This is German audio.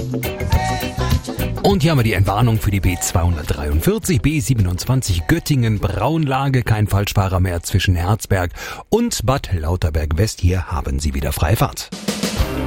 Und hier haben wir die Entwarnung für die B243, B27 Göttingen, Braunlage, kein Falschfahrer mehr zwischen Herzberg und Bad Lauterberg West. Hier haben Sie wieder freie Fahrt.